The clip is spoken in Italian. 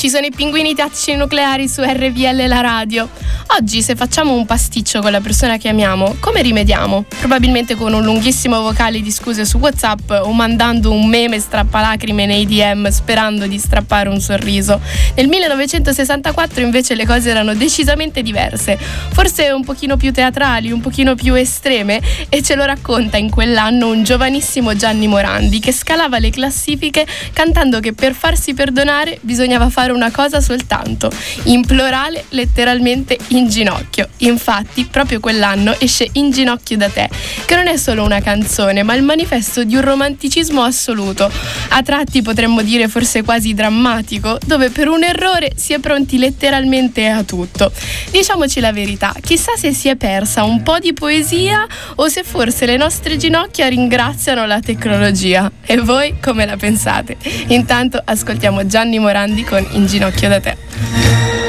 ci sono i pinguini tattici nucleari su RPL la radio. Oggi, se facciamo un pasticcio con la persona che amiamo, come rimediamo? Probabilmente con un lunghissimo vocale di scuse su WhatsApp o mandando un meme strappalacrime nei DM sperando di strappare un sorriso. Nel 1964 invece le cose erano decisamente diverse, forse un pochino più teatrali, un pochino più estreme, e ce lo racconta in quell'anno un giovanissimo Gianni Morandi che scalava le classifiche cantando che per farsi perdonare bisognava fare una cosa soltanto: implorare letteralmente in ginocchio. Infatti proprio quell'anno esce In ginocchio da te, che non è solo una canzone ma il manifesto di un romanticismo assoluto, a tratti potremmo dire forse quasi drammatico, dove per un errore si è pronti letteralmente a tutto. Diciamoci la verità, chissà se si è persa un po' di poesia o se forse le nostre ginocchia ringraziano la tecnologia. E voi come la pensate? Intanto ascoltiamo Gianni Morandi con In ginocchio da te.